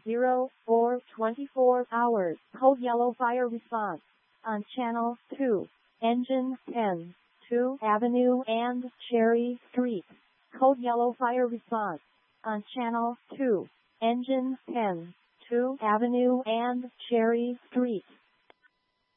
0 for 24 hours. Code yellow fire response on Channel 2. Engine 10. 2 Avenue and Cherry Street. Code yellow fire response on Channel 2. Engine 10. 2 Avenue and Cherry Street.